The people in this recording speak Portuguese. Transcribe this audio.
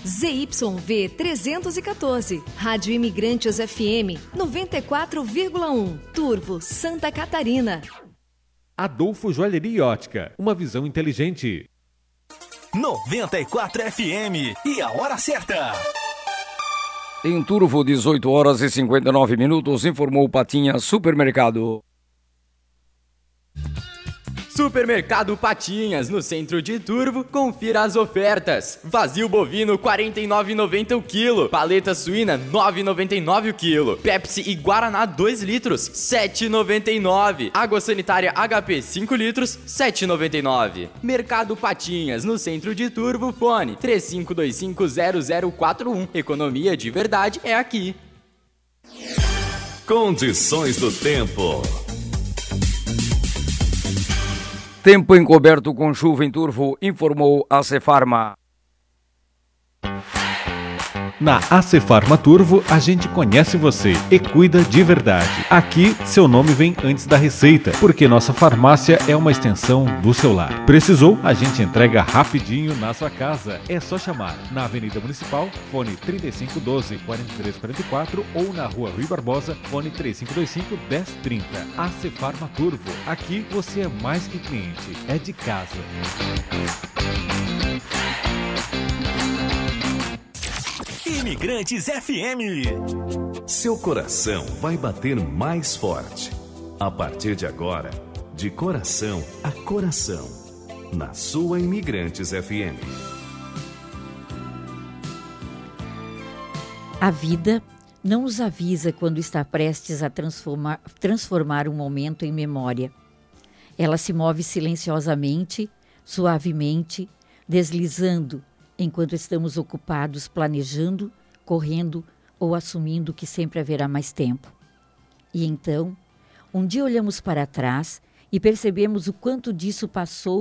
ZYV 314, Rádio Imigrantes FM 94,1, Turvo, Santa Catarina. Adolfo Joalheria e Ótica, uma visão inteligente. 94 FM e a hora certa. Em Turvo, 18 horas e 59 minutos, informou Patinha Supermercado. Supermercado Patinhas, no centro de Turvo, confira as ofertas. Vazio bovino, R$ 49,90 o quilo. Paleta suína, R$ 9,99 o quilo. Pepsi e Guaraná 2 litros, R$ 7,99. Água sanitária HP 5 litros, R$ 7,99. Mercado Patinhas, no centro de Turvo, fone 35250041. Economia de verdade é aqui. Condições do tempo. Tempo encoberto com chuva em Turvo, informou a Cefarma. Na AC Farma Turvo, a gente conhece você e cuida de verdade. Aqui, seu nome vem antes da receita, porque nossa farmácia é uma extensão do seu lar. Precisou? A gente entrega rapidinho na sua casa. É só chamar na Avenida Municipal, fone 3512-4344 ou na Rua Rui Barbosa, fone 3525-1030. AC Farma Turvo. Aqui você é mais que cliente, é de casa. Imigrantes FM. Seu coração vai bater mais forte. A partir de agora, de coração a coração, na sua Imigrantes FM. A vida não nos avisa quando está prestes a transformar um momento em memória. Ela se move silenciosamente, suavemente, deslizando, enquanto estamos ocupados planejando, correndo ou assumindo que sempre haverá mais tempo. E então, um dia olhamos para trás e percebemos o quanto disso passou